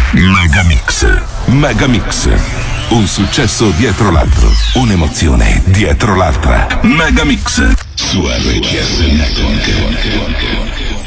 Megamix. Megamix. Un successo dietro l'altro. Un'emozione dietro l'altra. Megamix. Su RTS Network.